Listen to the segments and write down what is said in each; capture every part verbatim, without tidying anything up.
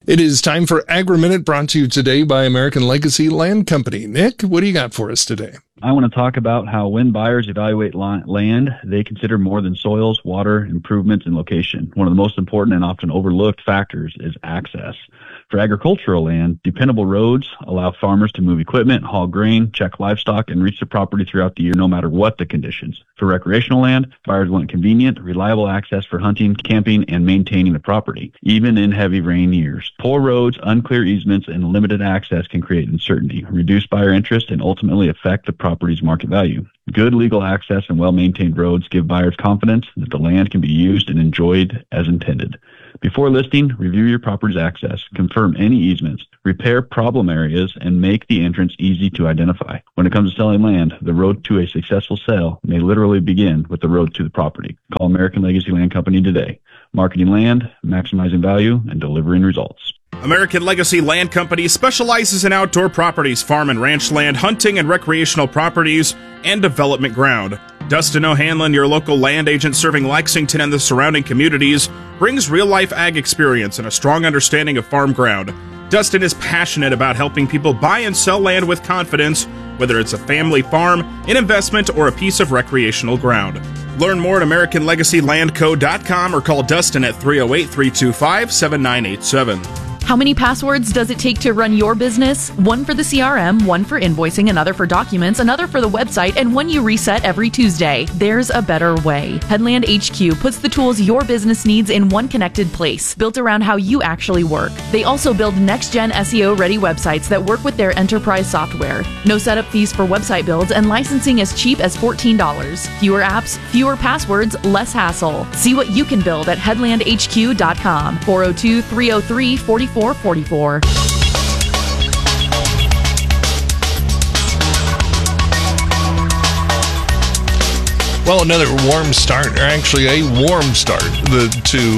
It is time for Agri-Minute, brought to you today by American Legacy Land Company. Nick, what do you got for us today? I want to talk about how when buyers evaluate land, they consider more than soils, water, improvements, and location. One of the most important and often overlooked factors is access. For agricultural land, dependable roads allow farmers to move equipment, haul grain, check livestock, and reach the property throughout the year no matter what the conditions. For recreational land, buyers want convenient, reliable access for hunting, camping, and maintaining the property, even in heavy rain years. Poor roads, unclear easements, and limited access can create uncertainty, reduce buyer interest, and ultimately affect the property's market value. Good legal access and well-maintained roads give buyers confidence that the land can be used and enjoyed as intended. Before listing, review your property's access, confirm any easements, repair problem areas, and make the entrance easy to identify. When it comes to selling land, the road to a successful sale may literally begin with the road to the property. Call American Legacy Land Company today. Marketing land, maximizing value, and delivering results. American Legacy Land Company specializes in outdoor properties, farm and ranch land, hunting and recreational properties, and development ground. Dustin O'Hanlon, your local land agent serving Lexington and the surrounding communities, brings real-life ag experience and a strong understanding of farm ground. Dustin is passionate about helping people buy and sell land with confidence, whether it's a family farm, an investment, or a piece of recreational ground. Learn more at American Legacy Land Co dot com or call Dustin at three oh eight, three two five, seven nine eight seven. How many passwords does it take to run your business? One for the C R M, one for invoicing, another for documents, another for the website, and one you reset every Tuesday. There's a better way. Headland H Q puts the tools your business needs in one connected place, built around how you actually work. They also build next-gen S E O-ready websites that work with their enterprise software. No setup fees for website builds, and licensing as cheap as fourteen dollars. Fewer apps, fewer passwords, less hassle. See what you can build at headland h q dot com. four oh two, three oh three, four four four four. Well, another warm start, or actually a warm start the,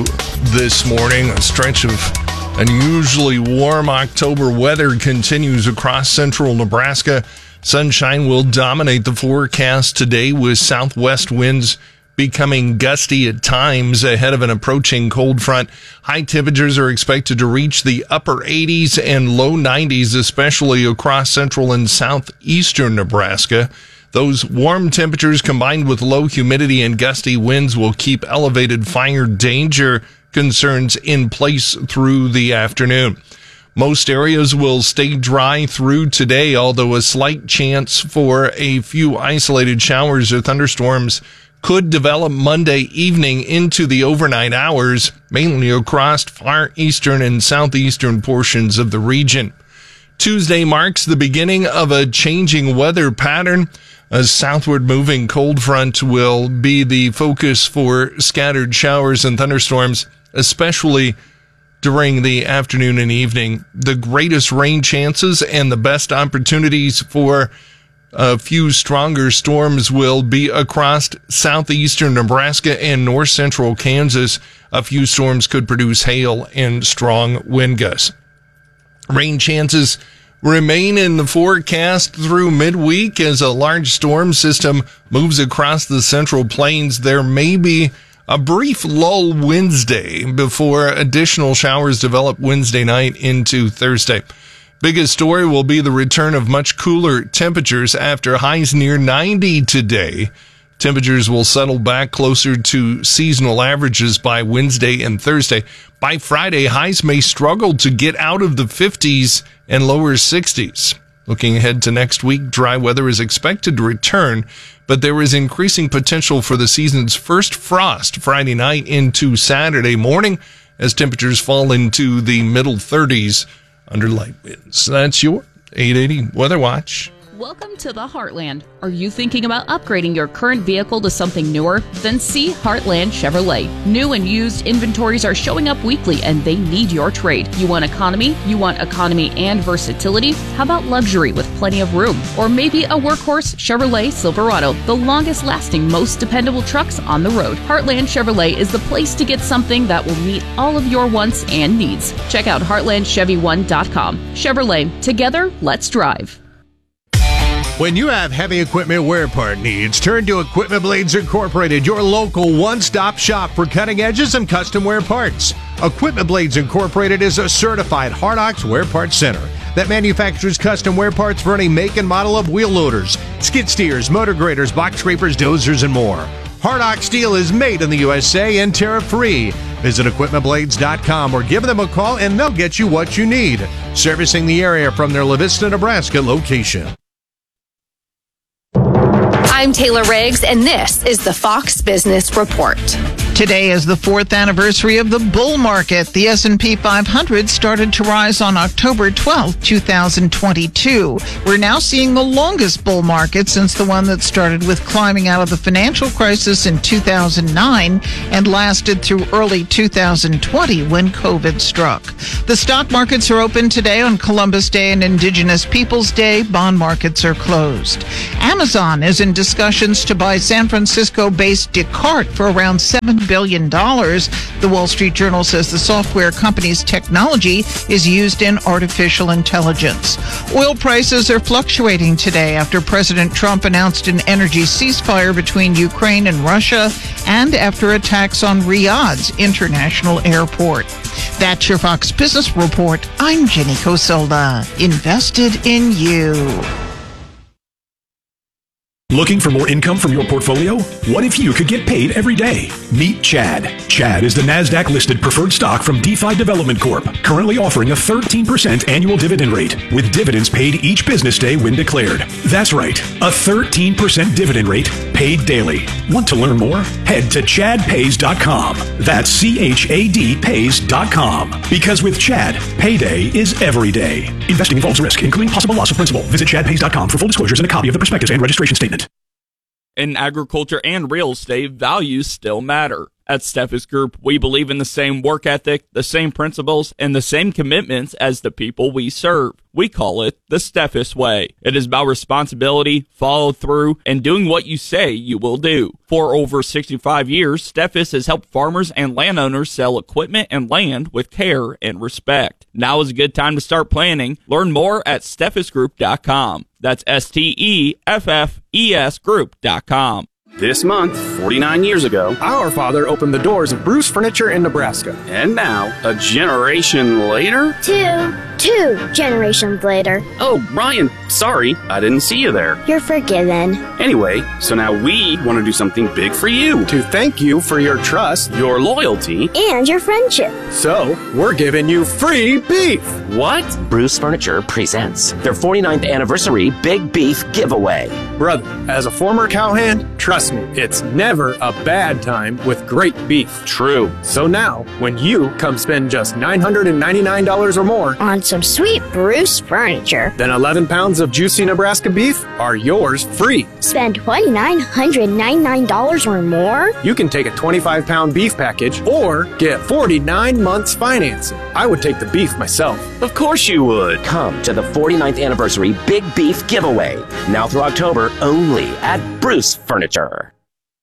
to this morning. A stretch of unusually warm October weather continues across central Nebraska. Sunshine will dominate the forecast today, with southwest winds becoming gusty at times ahead of an approaching cold front. High temperatures are expected to reach the upper eighties and low nineties, especially across central and southeastern Nebraska. Those warm temperatures combined with low humidity and gusty winds will keep elevated fire danger concerns in place through the afternoon. Most areas will stay dry through today, although a slight chance for a few isolated showers or thunderstorms could develop Monday evening into the overnight hours, mainly across far eastern and southeastern portions of the region. Tuesday marks the beginning of a changing weather pattern. A southward moving cold front will be the focus for scattered showers and thunderstorms, especially during the afternoon and evening. The greatest rain chances and the best opportunities for a few stronger storms will be across southeastern Nebraska and north central Kansas. A few storms could produce hail and strong wind gusts. Rain chances remain in the forecast through midweek as a large storm system moves across the central plains. There may be a brief lull Wednesday before additional showers develop Wednesday night into Thursday. Biggest story will be the return of much cooler temperatures after highs near ninety today. Temperatures will settle back closer to seasonal averages by Wednesday and Thursday. By Friday, highs may struggle to get out of the fifties and lower sixties. Looking ahead to next week, dry weather is expected to return, but there is increasing potential for the season's first frost Friday night into Saturday morning as temperatures fall into the middle thirties under light winds. That's your eight eighty Weather Watch. Welcome to the Heartland. Are you thinking about upgrading your current vehicle to something newer? Then see Heartland Chevrolet. New and used inventories are showing up weekly and they need your trade. You want economy? You want economy and versatility? How about luxury with plenty of room? Or maybe a workhorse Chevrolet Silverado, the longest lasting, most dependable trucks on the road. Heartland Chevrolet is the place to get something that will meet all of your wants and needs. Check out heartland chevy one dot com. Chevrolet, together, let's drive. When you have heavy equipment wear part needs, turn to Equipment Blades Incorporated, your local one-stop shop for cutting edges and custom wear parts. Equipment Blades Incorporated is a certified Hardox wear parts center that manufactures custom wear parts for any make and model of wheel loaders, skid steers, motor graders, box scrapers, dozers, and more. Hardox steel is made in the U S A and tariff-free. Visit equipment blades dot com or give them a call and they'll get you what you need. Servicing the area from their La Vista, Nebraska location. I'm Taylor Riggs, and this is the Fox Business Report. Today is the fourth anniversary of the bull market. The S and P five hundred started to rise on October twelfth, twenty twenty-two. We're now seeing the longest bull market since the one that started with climbing out of the financial crisis in two thousand nine and lasted through early two thousand twenty when COVID struck. The stock markets are open today on Columbus Day and Indigenous Peoples Day. Bond markets are closed. Amazon is in discussions to buy San Francisco-based Descartes for around seven billion dollars. The Wall Street Journal says the software company's technology is used in artificial intelligence. Oil prices are fluctuating today after President Trump announced an energy ceasefire between Ukraine and Russia and after attacks on Riyadh's international airport. That's your Fox Business Report. I'm Jenny Cosolda. Invested in you. Looking for more income from your portfolio? What if you could get paid every day? Meet Chad. Chad is the NASDAQ-listed preferred stock from DeFi Development Corp, currently offering a thirteen percent annual dividend rate, with dividends paid each business day when declared. That's right, a thirteen percent dividend rate paid daily. Want to learn more? Head to chad pays dot com. That's C H A D pays dot com. Because with Chad, payday is every day. Investing involves risk, including possible loss of principal. Visit chad pays dot com for full disclosures and a copy of the prospectus and registration statement. In agriculture and real estate, values still matter. At Steffes Group, we believe in the same work ethic, the same principles, and the same commitments as the people we serve. We call it the Steffes Way. It is about responsibility, follow through, and doing what you say you will do. For over sixty-five years, Steffes has helped farmers and landowners sell equipment and land with care and respect. Now is a good time to start planning. Learn more at steffes group dot com. That's S T E F F E S group dot com. This month, forty-nine years ago, our father opened the doors of Bruce Furniture in Nebraska. And now, a generation later? Two. Two generations later. Oh, Ryan, sorry, I didn't see you there. You're forgiven. Anyway, so now we want to do something big for you. To thank you for your trust, your loyalty, and your friendship. So, we're giving you free beef. What? Bruce Furniture presents their forty-ninth anniversary Big Beef Giveaway. Brother, as a former cowhand, trust me, it's never a bad time with great beef. True. So now, when you come spend just nine hundred ninety-nine dollars or more on some sweet Bruce Furniture, then eleven pounds of juicy Nebraska beef are yours free. Spend two thousand nine hundred ninety-nine dollars or more? You can take a twenty-five pound beef package or get forty-nine months financing. I would take the beef myself. Of course you would. Come to the forty-ninth anniversary Big Beef Giveaway, now through October, only at Bruce Furniture.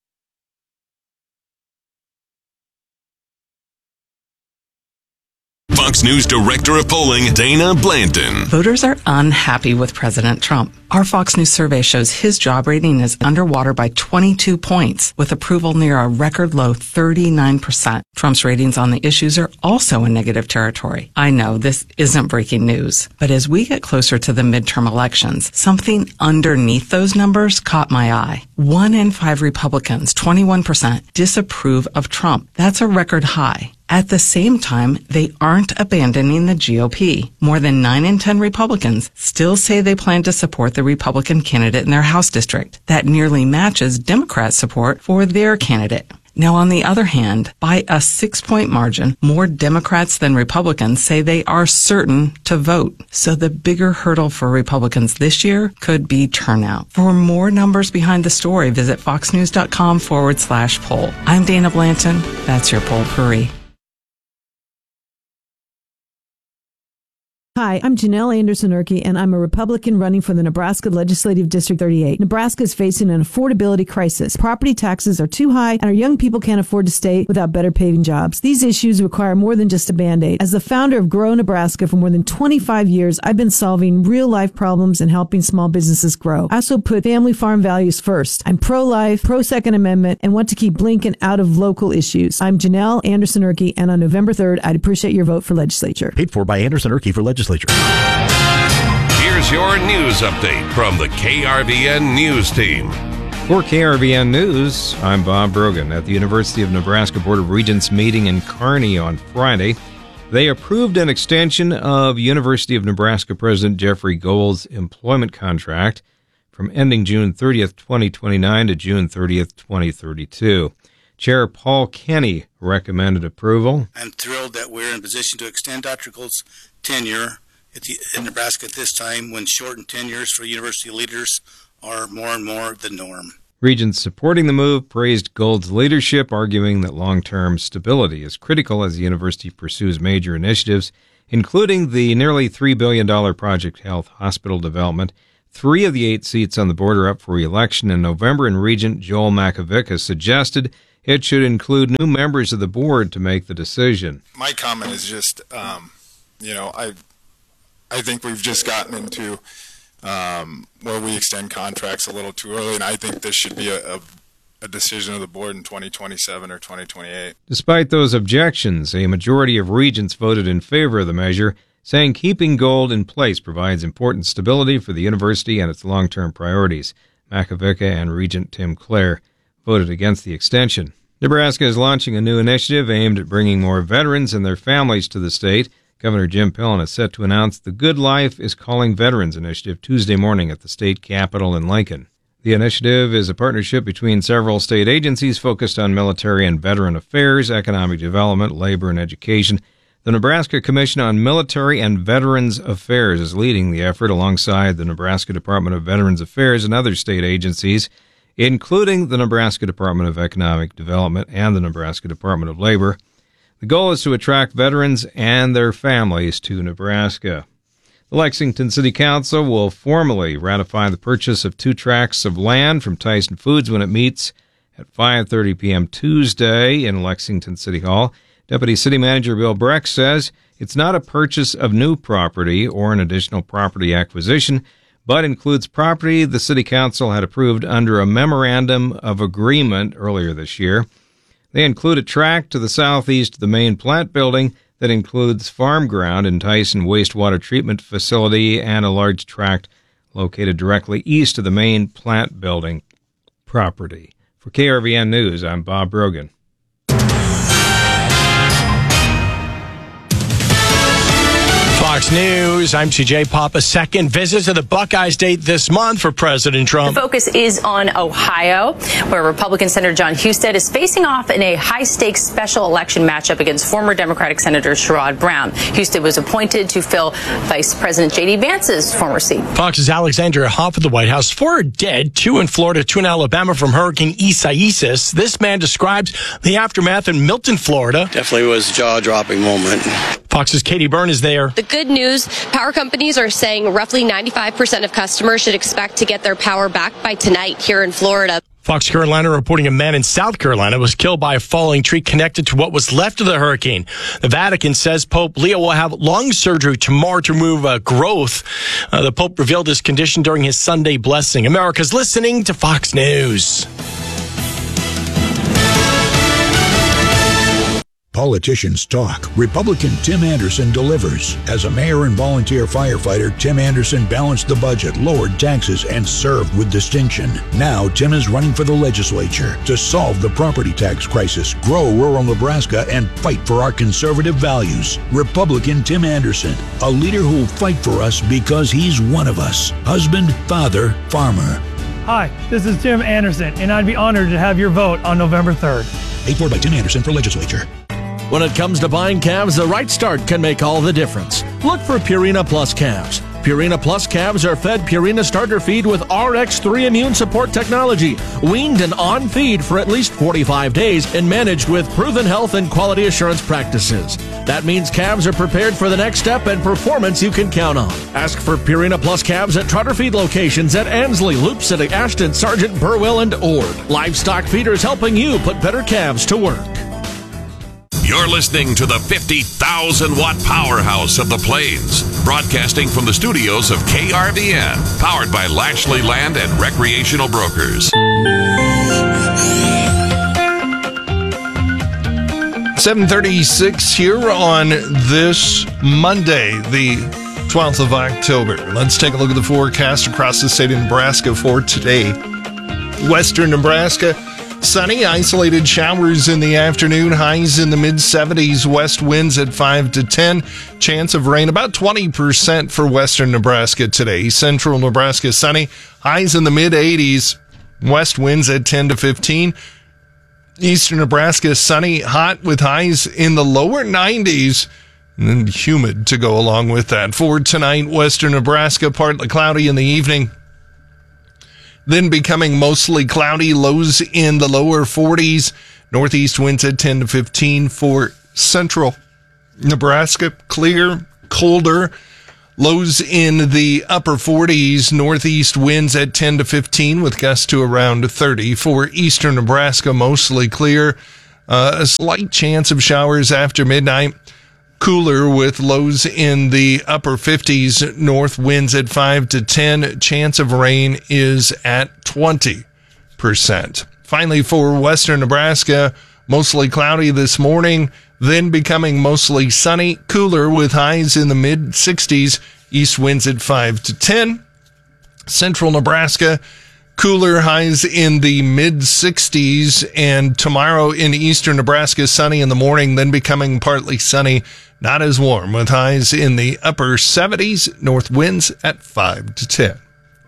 Fox News Director of Polling, Dana Blanton. Voters are unhappy with President Trump. Our Fox News survey shows his job rating is underwater by twenty-two points, with approval near a record low thirty-nine percent. Trump's ratings on the issues are also in negative territory. I know this isn't breaking news, but as we get closer to the midterm elections, something underneath those numbers caught my eye. One in five Republicans, twenty-one percent, disapprove of Trump. That's a record high. At the same time, they aren't abandoning the G O P. More than nine in ten Republicans still say they plan to support the Republican candidate in their House district. That nearly matches Democrat support for their candidate. Now, on the other hand, by a six-point margin, more Democrats than Republicans say they are certain to vote. So the bigger hurdle for Republicans this year could be turnout. For more numbers behind the story, visit foxnews.com forward slash poll. I'm Dana Blanton. That's your poll, Puri. Hi, I'm Janelle Anderson-Urke, and I'm a Republican running for the Nebraska Legislative District thirty-eight. Nebraska is facing an affordability crisis. Property taxes are too high, and our young people can't afford to stay without better paying jobs. These issues require more than just a Band-Aid. As the founder of Grow Nebraska for more than twenty-five years, I've been solving real-life problems and helping small businesses grow. I also put family farm values first. I'm pro-life, pro-Second Amendment, and want to keep Blinken out of local issues. I'm Janelle Anderson-Urke, and on November third, I'd appreciate your vote for legislature. Paid for by Anderson-Urke for legislature. Here's your news update from the K R V N News Team. For K R V N News, I'm Bob Brogan. At the University of Nebraska Board of Regents meeting in Kearney on Friday, they approved an extension of University of Nebraska President Jeffrey Gould's employment contract from ending June thirtieth, twenty twenty-nine to June thirtieth, twenty thirty-two. Chair Paul Kenny recommended approval. I'm thrilled that we're in a position to extend Doctor Gould's tenure at the, in Nebraska at this time when shortened tenures for university leaders are more and more the norm. Regents supporting the move praised Gould's leadership, arguing that long-term stability is critical as the university pursues major initiatives, including the nearly three billion dollars Project Health hospital development. Three of the eight seats on the board are up for re-election in November, and Regent Joel Makovicka suggested it should include new members of the board to make the decision. My comment is just, um, you know, I I think we've just gotten into um, where we extend contracts a little too early, and I think this should be a, a, a decision of the board in twenty twenty-seven or twenty twenty-eight. Despite those objections, a majority of regents voted in favor of the measure, saying keeping Gould in place provides important stability for the university and its long-term priorities. Makovicka and Regent Tim Clare voted against the extension. Nebraska is launching a new initiative aimed at bringing more veterans and their families to the state. Governor Jim Pillen is set to announce the Good Life is Calling Veterans initiative Tuesday morning at the state capitol in Lincoln. The initiative is a partnership between several state agencies focused on military and veteran affairs, economic development, labor, and education. The Nebraska Commission on Military and Veterans Affairs is leading the effort alongside the Nebraska Department of Veterans Affairs and other state agencies, including the Nebraska Department of Economic Development and the Nebraska Department of Labor. The goal is to attract veterans and their families to Nebraska. The Lexington City Council will formally ratify the purchase of two tracts of land from Tyson Foods when it meets at five thirty p.m. Tuesday in Lexington City Hall. Deputy City Manager Bill Breck says it's not a purchase of new property or an additional property acquisition, but includes property the City Council had approved under a memorandum of agreement earlier this year. They include a tract to the southeast of the main plant building that includes farm ground and Tyson wastewater treatment facility and a large tract located directly east of the main plant building property. For K R V N News, I'm Bob Brogan. Fox News, I'm C J Pop. A second visit to the Buckeye State this month for President Trump. The focus is on Ohio, where Republican Senator John Husted is facing off in a high-stakes special election matchup against former Democratic Senator Sherrod Brown. Husted was appointed to fill Vice President J D Vance's former seat. Fox's Alexandria Hoff at the White House. Four are dead, two in Florida, two in Alabama from Hurricane Isaias. This man describes the aftermath in Milton, Florida. Definitely was a jaw-dropping moment. Fox's Katie Byrne is there. The good news, power companies are saying roughly ninety-five percent of customers should expect to get their power back by tonight here in Florida. Fox Carolina reporting a man in South Carolina was killed by a falling tree connected to what was left of the hurricane. The Vatican says Pope Leo will have lung surgery tomorrow to remove uh, growth. Uh, the Pope revealed his condition during his Sunday blessing. America's listening to Fox News. Politicians talk. Republican Tim Anderson delivers. As a mayor and volunteer firefighter, Tim Anderson balanced the budget, lowered taxes, and served with distinction. Now, Tim is running for the legislature to solve the property tax crisis, grow rural Nebraska, and fight for our conservative values. Republican Tim Anderson, a leader who'll fight for us because he's one of us. Husband, father, farmer. Hi, this is Tim Anderson, and I'd be honored to have your vote on November third. Paid for by Tim Anderson for legislature. When it comes to buying calves, the right start can make all the difference. Look for Purina Plus calves. Purina Plus calves are fed Purina starter feed with R X three immune support technology, weaned and on feed for at least forty-five days, and managed with proven health and quality assurance practices. That means calves are prepared for the next step and performance you can count on. Ask for Purina Plus calves at Trotter Feed locations at Ansley, Loop City, Ashton, Sargent, Burwell, and Ord. Livestock Feeders helping you put better calves to work. You're listening to the fifty thousand watt powerhouse of the Plains, broadcasting from the studios of K R V N, powered by Lashley Land and Recreational Brokers. seven thirty-six here on this Monday, the twelfth of October. Let's take a look at the forecast across the state of Nebraska for today. Western Nebraska, sunny, isolated showers in the afternoon, highs in the mid seventies, west winds at five to ten, chance of rain about twenty percent for western Nebraska today. Central Nebraska, sunny, highs in the mid eighties, west winds at ten to fifteen. Eastern Nebraska, sunny, hot with highs in the lower nineties, and then humid to go along with that. For tonight, western Nebraska, partly cloudy in the evening, then becoming mostly cloudy, lows in the lower forties, northeast winds at ten to fifteen. For central Nebraska, clear, colder, lows in the upper forties, northeast winds at ten to fifteen with gusts to around thirty. For eastern Nebraska, mostly clear, uh, a slight chance of showers after midnight. Cooler with lows in the upper fifties, north winds at five to ten. Chance of rain is at twenty percent. Finally, for western Nebraska, mostly cloudy this morning, then becoming mostly sunny, cooler with highs in the mid sixties, east winds at five to ten. Central Nebraska, cooler, highs in the mid sixties, and tomorrow in eastern Nebraska, sunny in the morning, then becoming partly sunny, not as warm, with highs in the upper seventies, north winds at five to ten.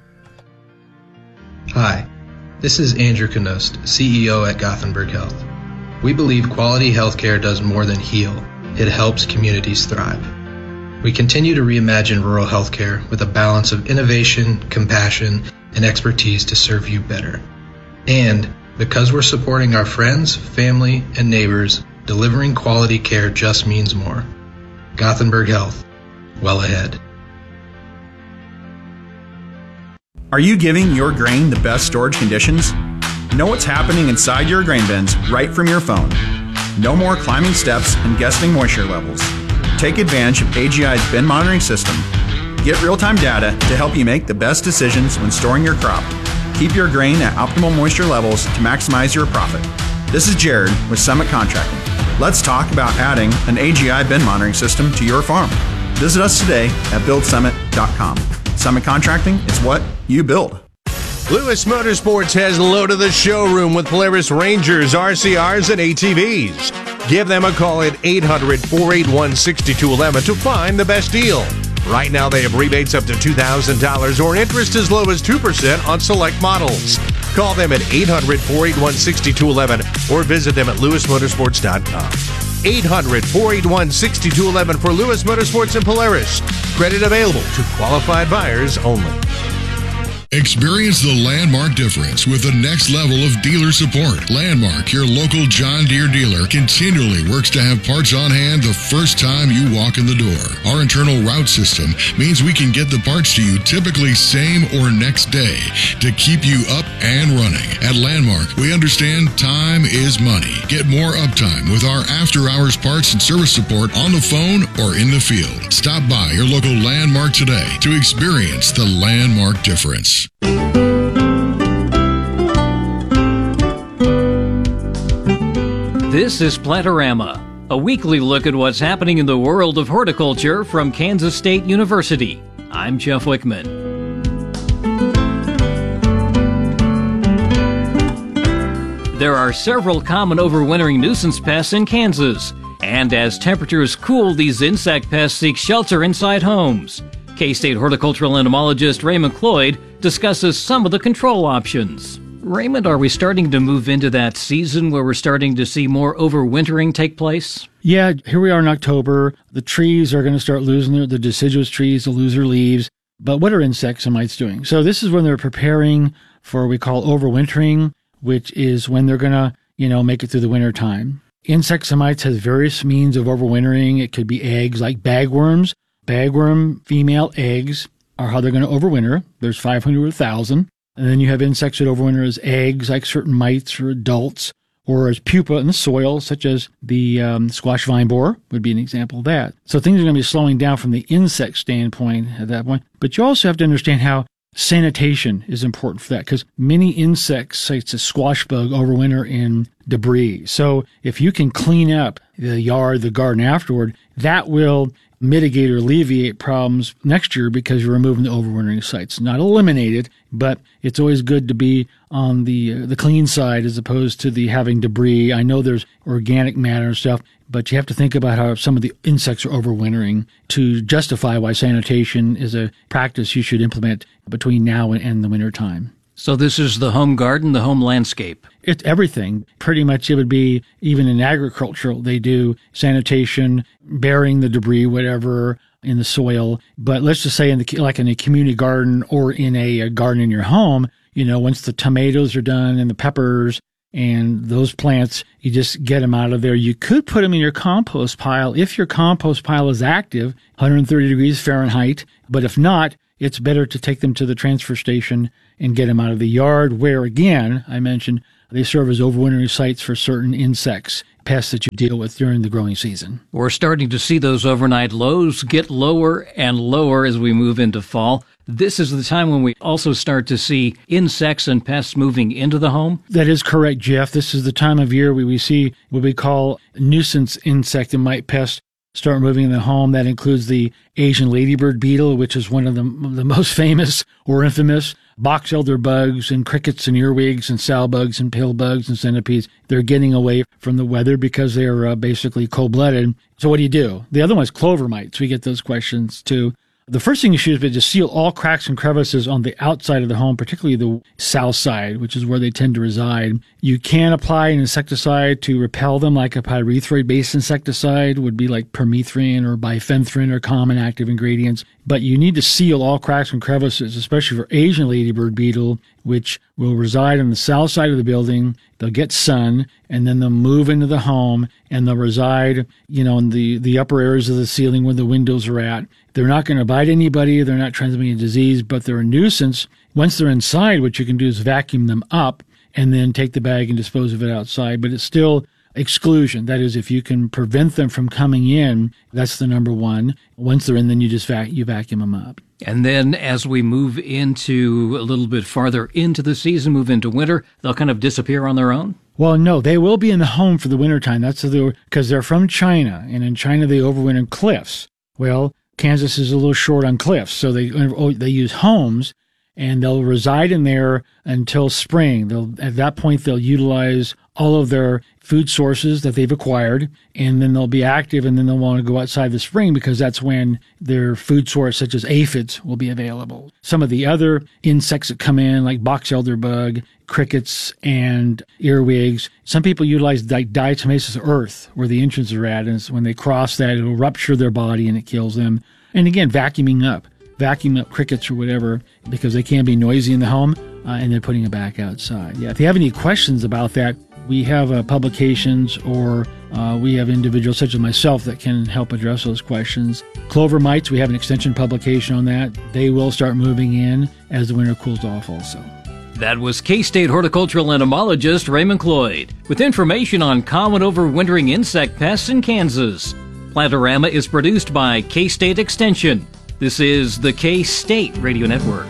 Hi, this is Andrew Knost, C E O at Gothenburg Health. We believe quality healthcare does more than heal. It helps communities thrive. We continue to reimagine rural healthcare with a balance of innovation, compassion, and expertise to serve you better. And because we're supporting our friends, family, and neighbors, delivering quality care just means more. Gothenburg Health, well ahead. Are you giving your grain the best storage conditions? Know what's happening inside your grain bins right from your phone. No more climbing steps and guessing moisture levels. Take advantage of A G I's bin monitoring system. Get real-time data to help you make the best decisions when storing your crop. Keep your grain at optimal moisture levels to maximize your profit. This is Jared with Summit Contracting. Let's talk about adding an A G I bin monitoring system to your farm. Visit us today at build summit dot com. Summit Contracting is what you build. Lewis Motorsports has loaded the showroom with Polaris Rangers, R C Rs, and A T Vs. Give them a call at eight hundred, four eight one, six two one one to find the best deal. Right now, they have rebates up to two thousand dollars or interest as low as two percent on select models. Call them at eight hundred, four eight one, six two one one or visit them at lewis motorsports dot com. eight hundred, four eight one, six two one one for Lewis Motorsports and Polaris. Credit available to qualified buyers only. Experience the Landmark difference with the next level of dealer support. Landmark, your local John Deere dealer, continually works to have parts on hand the first time you walk in the door. Our internal route system means we can get the parts to you typically same or next day to keep you up and running. At Landmark, we understand time is money. Get more uptime with our after-hours parts and service support on the phone or in the field. Stop by your local Landmark today to experience the Landmark difference. This is Plantorama, a weekly look at what's happening in the world of horticulture from Kansas State University. I'm Jeff Wickman. There are several common overwintering nuisance pests in Kansas, and as temperatures cool, these insect pests seek shelter inside homes. K-State horticultural entomologist Raymond Cloyd discusses some of the control options. Raymond, are we starting to move into that season where we're starting to see more overwintering take place? Yeah, here we are in October. The trees are going to start losing their, the deciduous trees will lose their leaves. But what are insects and mites doing? So this is when they're preparing for what we call overwintering, which is when they're going to, you know, make it through the winter time. Insects and mites has various means of overwintering. It could be eggs like bagworms. Bagworm female eggs are how they're going to overwinter. There's five hundred or one thousand. And then you have insects that overwinter as eggs, like certain mites or adults, or as pupa in the soil, such as the um, squash vine borer would be an example of that. So things are going to be slowing down from the insect standpoint at that point. But you also have to understand how sanitation is important for that, because many insects, such as the squash bug, overwinter in debris. So if you can clean up the yard, the garden afterward, that will mitigate or alleviate problems next year because you're removing the overwintering sites. Not eliminate it, but it's always good to be on the uh, the clean side as opposed to the having debris. I know there's organic matter and stuff, but you have to think about how some of the insects are overwintering to justify why sanitation is a practice you should implement between now and, and the winter time. So this is the home garden, the home landscape. It's everything. Pretty much it would be, even in agricultural, they do sanitation, burying the debris, whatever, in the soil. But let's just say in the like in a community garden or in a, a garden in your home, you know, once the tomatoes are done and the peppers and those plants, you just get them out of there. You could put them in your compost pile if your compost pile is active, one hundred thirty degrees Fahrenheit. But if not, it's better to take them to the transfer station and get them out of the yard, where, again, I mentioned, they serve as overwintering sites for certain insects, pests that you deal with during the growing season. We're starting to see those overnight lows get lower and lower as we move into fall. This is the time when we also start to see insects and pests moving into the home? That is correct, Jeff. This is the time of year where we see what we call nuisance insect and mite pests start moving in the home. That includes the Asian ladybird beetle, which is one of the, the most famous or infamous, box elder bugs and crickets and earwigs and sow bugs and pill bugs and centipedes. They're getting away from the weather because they're uh, basically cold-blooded. So what do you do? The other one is clover mites. We get those questions too. The first thing you should do is to seal all cracks and crevices on the outside of the home, particularly the south side, which is where they tend to reside. You can apply an insecticide to repel them, like a pyrethroid-based insecticide would be like permethrin or bifenthrin or common active ingredients. But you need to seal all cracks and crevices, especially for Asian ladybird beetle, which will reside on the south side of the building. They'll get sun, and then they'll move into the home, and they'll reside, you know, in the, the upper areas of the ceiling where the windows are at. They're not going to bite anybody. They're not transmitting disease, but they're a nuisance. Once they're inside, what you can do is vacuum them up and then take the bag and dispose of it outside. But it's still exclusion. That is, if you can prevent them from coming in, that's the number one. Once they're in, then you just vac- you vacuum them up. And then as we move into a little bit farther into the season, move into winter, they'll kind of disappear on their own? Well, no, they will be in the home for the wintertime. That's because they're from China, and in China they overwinter in cliffs. Well, Kansas is a little short on cliffs, so they they use homes, and they'll reside in there until spring. They'll at that point they'll utilize all of their food sources that they've acquired, and then they'll be active, and then they'll want to go outside the spring because that's when their food source, such as aphids, will be available. Some of the other insects that come in, like box elder bug, crickets, and earwigs, some people utilize like diatomaceous earth where the entrance are at, and when they cross that, it'll rupture their body and it kills them. And again, vacuuming up, vacuum up crickets or whatever, because they can be noisy in the home, uh, and then putting it back outside. Yeah, if you have any questions about that, we have uh, publications, or uh, we have individuals such as myself that can help address those questions. Clover mites, we have an extension publication on that. They will start moving in as the winter cools off also. That was K-State horticultural entomologist Raymond Cloyd with information on common overwintering insect pests in Kansas. Plantorama is produced by K-State Extension. This is the K-State Radio Network.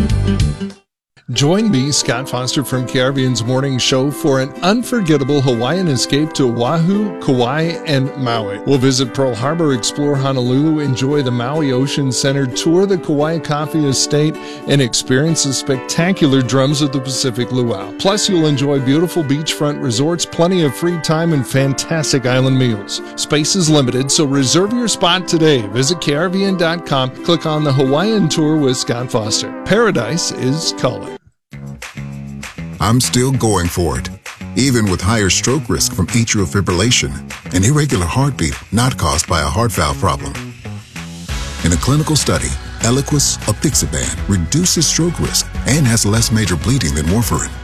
Join me, Scott Foster from K R V N's Morning Show, for an unforgettable Hawaiian escape to Oahu, Kauai, and Maui. We'll visit Pearl Harbor, explore Honolulu, enjoy the Maui Ocean Center, tour the Kauai Coffee Estate, and experience the spectacular drums of the Pacific Luau. Plus, you'll enjoy beautiful beachfront resorts, plenty of free time, and fantastic island meals. Space is limited, so reserve your spot today. Visit K R V N dot com, click on the Hawaiian Tour with Scott Foster. Paradise is calling. I'm still going for it, even with higher stroke risk from atrial fibrillation, an irregular heartbeat not caused by a heart valve problem. In a clinical study, Eliquis apixaban reduces stroke risk and has less major bleeding than warfarin.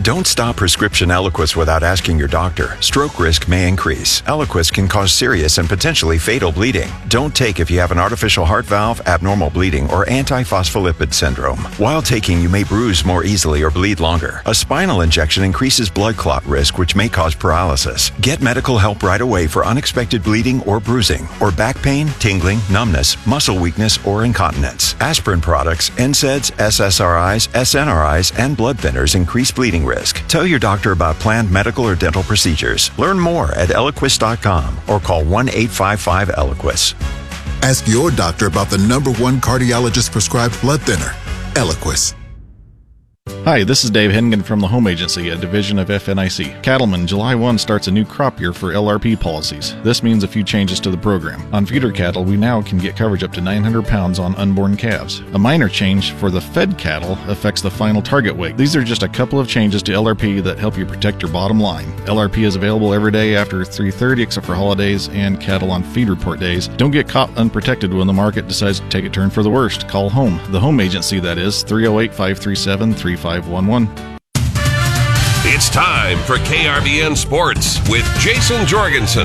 Don't stop prescription Eliquis without asking your doctor. Stroke risk may increase. Eliquis can cause serious and potentially fatal bleeding. Don't take if you have an artificial heart valve, abnormal bleeding, or antiphospholipid syndrome. While taking, you may bruise more easily or bleed longer. A spinal injection increases blood clot risk, which may cause paralysis. Get medical help right away for unexpected bleeding or bruising, or back pain, tingling, numbness, muscle weakness, or incontinence. Aspirin products, N SAIDs, S S R Is, S N R Is, and blood thinners increase bleeding risk. Tell your doctor about planned medical or dental procedures. Learn more at Eliquis dot com or call one eight five five Eliquis. Ask your doctor about the number one cardiologist prescribed blood thinner, Eliquis. Hi, this is Dave Hennigan from the Home Agency, a division of F N I C. Cattlemen, July first starts a new crop year for L R P policies. This means a few changes to the program. On feeder cattle, we now can get coverage up to nine hundred pounds on unborn calves. A minor change for the fed cattle affects the final target weight. These are just a couple of changes to L R P that help you protect your bottom line. L R P is available every day after three thirty except for holidays and cattle on feed report days. Don't get caught unprotected when the market decides to take a turn for the worst. Call home. The Home Agency, that is, three oh eight, five three seven, three five one one. It's time for K R V N Sports with Jason Jorgensen.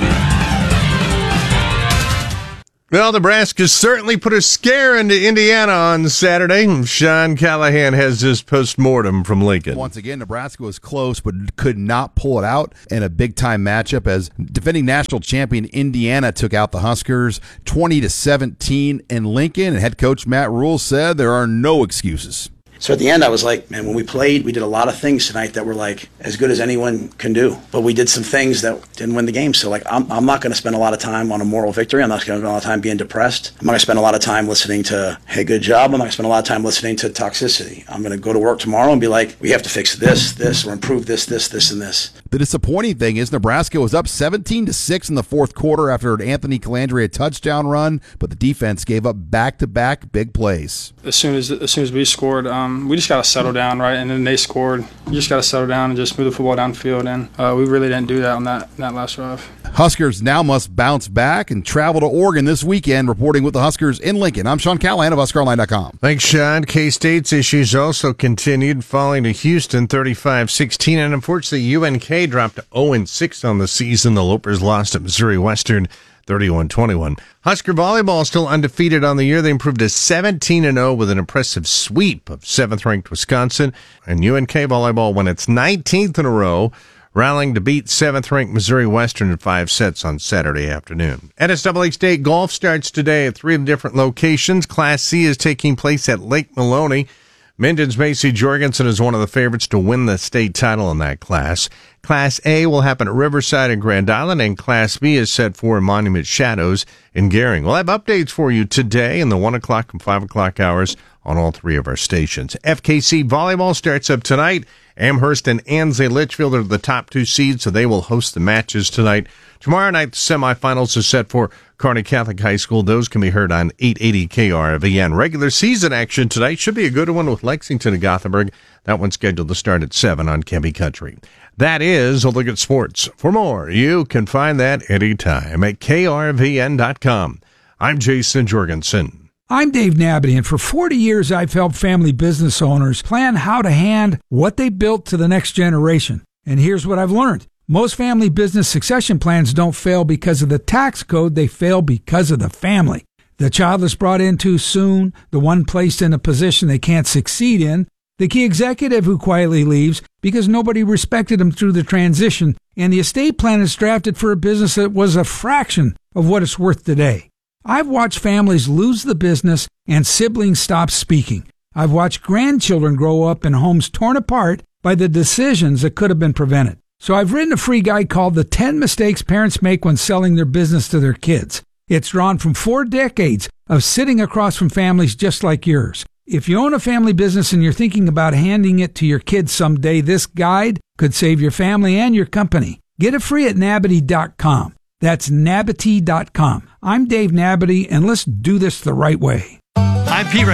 Well, Nebraska certainly put a scare into Indiana on Saturday. Sean Callahan has this post-mortem from Lincoln. Once again, Nebraska was close but could not pull it out in a big-time matchup as defending national champion Indiana took out the Huskers twenty to seventeen in Lincoln, and head coach Matt Rule said there are no excuses. So at the end, I was like, man, when we played, we did a lot of things tonight that were like as good as anyone can do. But we did some things that didn't win the game. So like, I'm, I'm not going to spend a lot of time on a moral victory. I'm not going to spend a lot of time being depressed. I'm not going to spend a lot of time listening to, hey, good job. I'm not going to spend a lot of time listening to toxicity. I'm going to go to work tomorrow and be like, we have to fix this, this, or improve this, this, this, and this. The disappointing thing is Nebraska was up seventeen to six in the fourth quarter after an Anthony Calandria touchdown run, but the defense gave up back-to-back big plays. As soon as as soon as we scored, um, we just got to settle down, right? And then they scored. You just got to settle down and just move the football downfield, and uh, we really didn't do that on that, that last drive. Huskers now must bounce back and travel to Oregon this weekend. Reporting with the Huskers in Lincoln, I'm Sean Callahan of Husker Online dot com. Thanks, Sean. K-State's issues also continued, falling to Houston thirty-five sixteen, and unfortunately U N K dropped to oh and six on the season. The Lopers lost at Missouri Western thirty-one twenty-one. Husker volleyball still undefeated on the year. They improved to seventeen and oh with an impressive sweep of seventh-ranked Wisconsin. And U N K volleyball won its nineteenth in a row, rallying to beat seventh-ranked Missouri Western in five sets on Saturday afternoon. N S A A State Golf starts today at three different locations. Class C is taking place at Lake Maloney. Minden's Macy Jorgensen is one of the favorites to win the state title in that class. Class A will happen at Riverside and Grand Island, and Class B is set for Monument Shadows in Gering. We'll have updates for you today in the one o'clock and five o'clock hours on all three of our stations. F K C volleyball starts up tonight. Amherst and Ansley Litchfield are the top two seeds, so they will host the matches tonight. Tomorrow night, the semifinals are set for Kearney Catholic High School. Those can be heard on eight eighty K R V N. Regular season action tonight should be a good one with Lexington and Gothenburg. That one's scheduled to start at seven on Kemby Country. That is a look at sports. For more, you can find that anytime at K R V N dot com. I'm Jason Jorgensen. I'm Dave Nabity, and for forty years I've helped family business owners plan how to hand what they built to the next generation. And here's what I've learned. Most family business succession plans don't fail because of the tax code, they fail because of the family. The child that's brought in too soon, the one placed in a position they can't succeed in, the key executive who quietly leaves because nobody respected him through the transition, and the estate plan is drafted for a business that was a fraction of what it's worth today. I've watched families lose the business and siblings stop speaking. I've watched grandchildren grow up in homes torn apart by the decisions that could have been prevented. So I've written a free guide called The ten Mistakes Parents Make When Selling Their Business to Their Kids. It's drawn from four decades of sitting across from families just like yours. If you own a family business and you're thinking about handing it to your kids someday, this guide could save your family and your company. Get it free at Nabity dot com. That's Nabity dot com. I'm Dave Nabity, and let's do this the right way. I'm Pete